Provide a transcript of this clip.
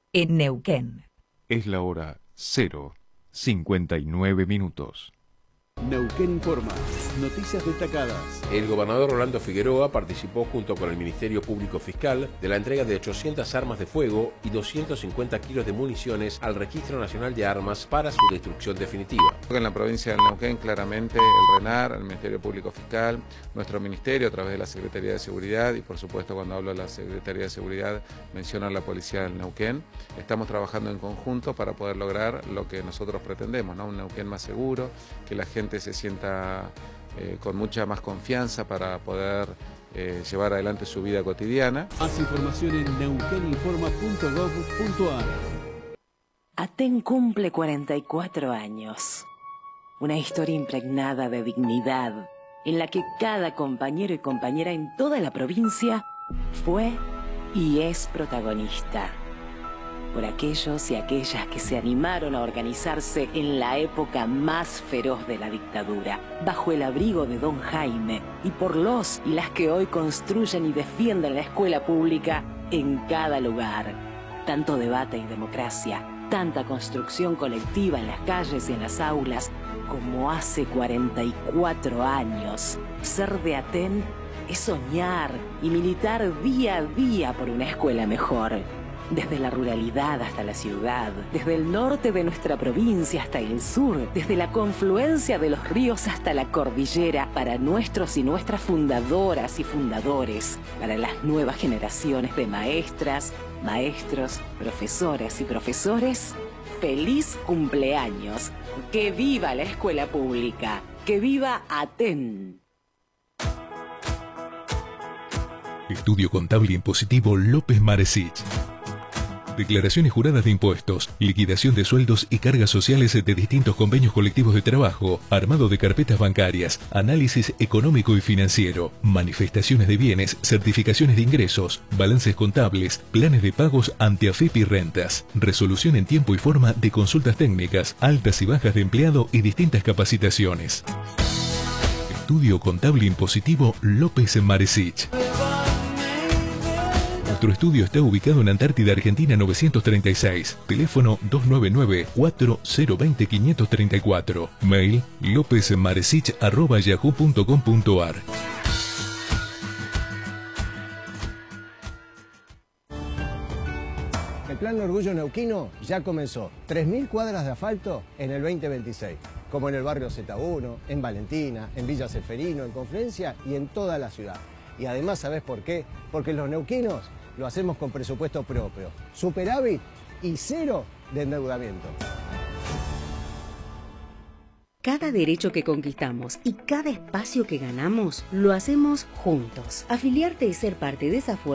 en Neuquén. Es la hora 0:59. Neuquén Informa. Noticias destacadas. El gobernador Rolando Figueroa participó junto con el Ministerio Público Fiscal de la entrega de 800 armas de fuego y 250 kilos de municiones al Registro Nacional de Armas para su destrucción definitiva. En la provincia del Neuquén, claramente, el RENAR, el Ministerio Público Fiscal, nuestro ministerio a través de la Secretaría de Seguridad y, por supuesto, cuando hablo de la Secretaría de Seguridad, menciono a la Policía del Neuquén. Estamos trabajando en conjunto para poder lograr lo que nosotros pretendemos, ¿no? Un Neuquén más seguro, que la gente se sienta con mucha más confianza para poder llevar adelante su vida cotidiana. Más información en neuqueninforma.gov.ar. Aten cumple 44 años. Una historia impregnada de dignidad, en la que cada compañero y compañera en toda la provincia fue y es protagonista. Por aquellos y aquellas que se animaron a organizarse en la época más feroz de la dictadura, bajo el abrigo de Don Jaime, y por los y las que hoy construyen y defienden la escuela pública en cada lugar. Tanto debate y democracia, tanta construcción colectiva en las calles y en las aulas, como hace 44 años. Ser de Aten es soñar y militar día a día por una escuela mejor. Desde la ruralidad hasta la ciudad, desde el norte de nuestra provincia hasta el sur, desde la confluencia de los ríos hasta la cordillera, para nuestros y nuestras fundadoras y fundadores, para las nuevas generaciones de maestras, maestros, profesoras y profesores, ¡feliz cumpleaños! ¡Que viva la escuela pública! ¡Que viva Aten! Estudio Contable Impositivo López Maresich. Declaraciones juradas de impuestos, liquidación de sueldos y cargas sociales de distintos convenios colectivos de trabajo, armado de carpetas bancarias, análisis económico y financiero, manifestaciones de bienes, certificaciones de ingresos, balances contables, planes de pagos ante AFIP y rentas, resolución en tiempo y forma de consultas técnicas, altas y bajas de empleado y distintas capacitaciones. Estudio Contable Impositivo López Maresich. Nuestro estudio está ubicado en Antártida, Argentina 936. Teléfono 299-4020-534. Mail lopezmaresich@yahoo.com.ar. El Plan Orgullo Neuquino ya comenzó. 3.000 cuadras de asfalto en el 2026. Como en el barrio Z1, en Valentina, en Villa Ceferino, en Confluencia y en toda la ciudad. Y además, ¿sabés por qué? Porque los neuquinos lo hacemos con presupuesto propio, superávit y cero de endeudamiento. Cada derecho que conquistamos y cada espacio que ganamos, lo hacemos juntos. Afiliarte y ser parte de esa fuerza